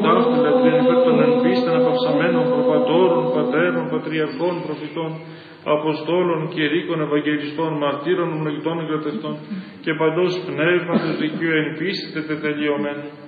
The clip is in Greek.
ταύτη λατρείαν υπέρ των εν πίστεν απαυσαμένων προπατώρων, πατέρων, πατριαρχών, προφητών, Αποστόλων, κηρύκων, Ευαγγελιστών, μαρτύρων, ομολογητών, εγκρατευτών και παντός πνεύματος δικαίου εν πίστη τετελειωμένου.